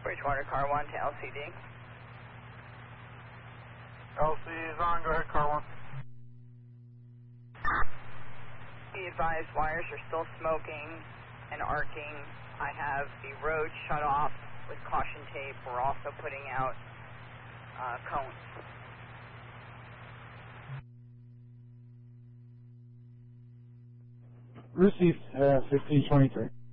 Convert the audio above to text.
Bridgewater Car 1 to LCD. LC is on, go ahead, Car 1. Be advised, wires are still smoking and arcing. I have the road shut off with caution tape. We're also putting out cones. Received, 1523.